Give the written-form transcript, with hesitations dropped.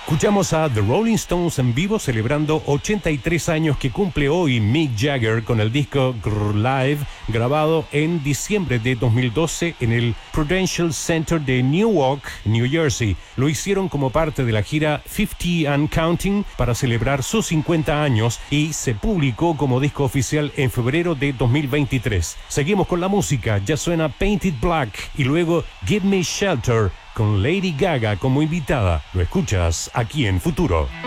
Escuchamos a The Rolling Stones en vivo celebrando 83 años que cumple hoy Mick Jagger con el disco Grrr Live, grabado en diciembre de 2012 en el Prudential Center de Newark, New Jersey. Lo hicieron como parte de la gira 50 and Counting para celebrar sus 50 años y se publicó como disco oficial en febrero de 2023. Seguimos con la música, ya suena Painted Black y luego Give Me Shelter con Lady Gaga como invitada. Lo escuchas aquí en Futuro.